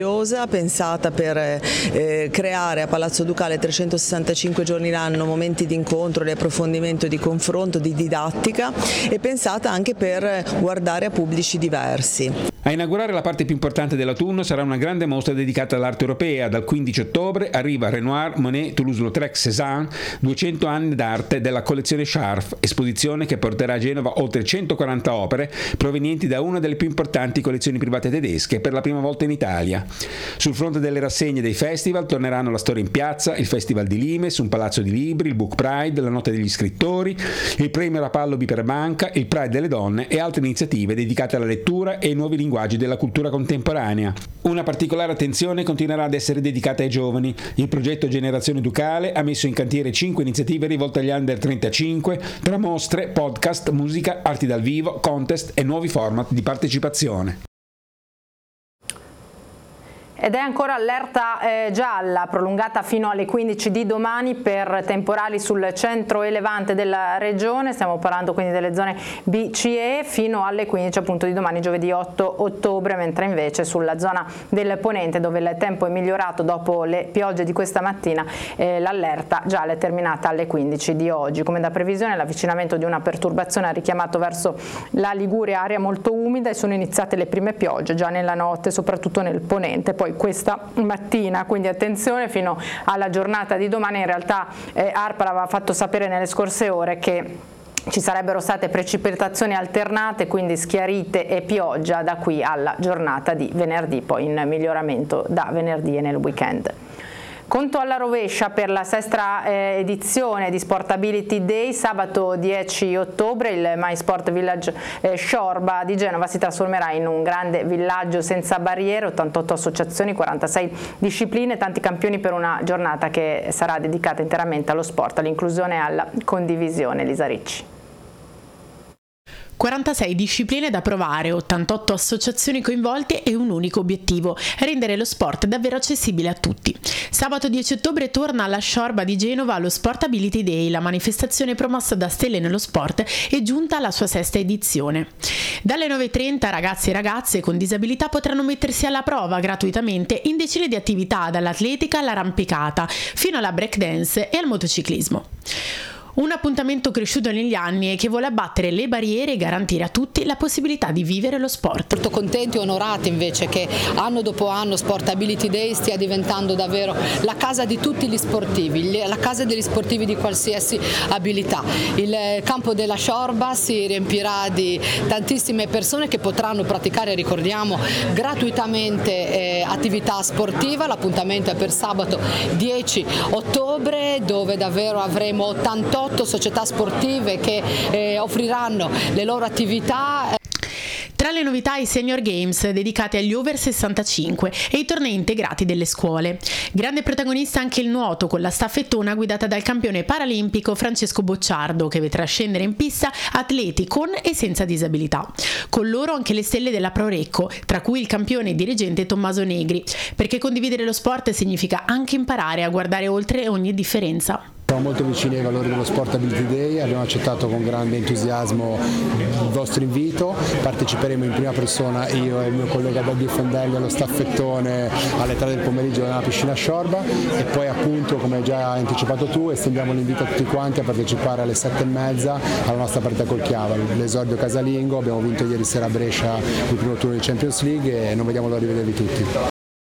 Pensata per creare a Palazzo Ducale 365 giorni l'anno momenti di incontro, di approfondimento, di confronto, di didattica, e pensata anche per guardare a pubblici diversi. A inaugurare la parte più importante dell'autunno sarà una grande mostra dedicata all'arte europea. Dal 15 ottobre arriva Renoir, Monet, Toulouse-Lautrec, Cézanne, 200 anni d'arte della collezione Scharf, esposizione che porterà a Genova oltre 140 opere provenienti da una delle più importanti collezioni private tedesche per la prima volta in Italia. Sul fronte delle rassegne e dei festival torneranno la Storia in Piazza, il Festival di Limes, un palazzo di libri, il Book Pride, la Notte degli scrittori, il Premio Rapallo Banca, il Pride delle donne e altre iniziative dedicate alla lettura e ai nuovi linguaggi della cultura contemporanea. Una particolare attenzione continuerà ad essere dedicata ai giovani. Il progetto Generazione Ducale ha messo in cantiere 5 iniziative rivolte agli under 35 tra mostre, podcast, musica, arti dal vivo, contest e nuovi format di partecipazione. Ed è ancora allerta gialla prolungata fino alle 15 di domani per temporali sul centro e levante della regione. Stiamo parlando quindi delle zone B, C e E fino alle 15 appunto di domani, giovedì 8 ottobre, mentre invece sulla zona del ponente, dove il tempo è migliorato dopo le piogge di questa mattina, l'allerta gialla è terminata alle 15 di oggi. Come da previsione, l'avvicinamento di una perturbazione ha richiamato verso la Liguria area molto umida e sono iniziate le prime piogge già nella notte, soprattutto nel ponente. Poi questa mattina, quindi attenzione fino alla giornata di domani. In realtà ARPA aveva fatto sapere nelle scorse ore che ci sarebbero state precipitazioni alternate, quindi schiarite e pioggia da qui alla giornata di venerdì, poi in miglioramento da venerdì e nel weekend. Conto alla rovescia per la sesta edizione di Sportability Day. Sabato 10 ottobre il My Sport Village Sciorba di Genova si trasformerà in un grande villaggio senza barriere, 88 associazioni, 46 discipline, tanti campioni per una giornata che sarà dedicata interamente allo sport, all'inclusione e alla condivisione. Lisa Ricci. 46 discipline da provare, 88 associazioni coinvolte e un unico obiettivo: rendere lo sport davvero accessibile a tutti. Sabato 10 ottobre torna alla Sciorba di Genova lo Sportability Day, la manifestazione promossa da Stelle nello Sport è giunta alla sua sesta edizione. Dalle 9:30 ragazzi e ragazze con disabilità potranno mettersi alla prova gratuitamente in decine di attività, dall'atletica all'arrampicata fino alla breakdance e al motociclismo. Un appuntamento cresciuto negli anni e che vuole abbattere le barriere e garantire a tutti la possibilità di vivere lo sport. Molto contenti e onorati invece che anno dopo anno Sportability Day stia diventando davvero la casa di tutti gli sportivi, la casa degli sportivi di qualsiasi abilità. Il campo della Sciorba si riempirà di tantissime persone che potranno praticare, ricordiamo, gratuitamente attività sportiva. L'appuntamento è per sabato 10 ottobre, dove davvero avremo 88 società sportive che offriranno le loro attività. Tra le novità i Senior Games dedicati agli over 65 e i tornei integrati delle scuole. Grande protagonista anche il nuoto, con la staffettona guidata dal campione paralimpico Francesco Bocciardo, che vedrà scendere in pista atleti con e senza disabilità. Con loro anche le stelle della Prorecco, tra cui il campione e dirigente Tommaso Negri, perché condividere lo sport significa anche imparare a guardare oltre ogni differenza. Siamo molto vicini ai valori dello Sportability Day, abbiamo accettato con grande entusiasmo il vostro invito, parteciperemo in prima persona io e il mio collega Daddy Fondelli allo staffettone alle 3 del pomeriggio nella piscina Sciorba, e poi appunto, come hai già anticipato tu, estendiamo l'invito a tutti quanti a partecipare alle 7:30 alla nostra partita col Chiavari, l'esordio casalingo. Abbiamo vinto ieri sera a Brescia il primo turno di Champions League e non vediamo l'ora di vedervi tutti.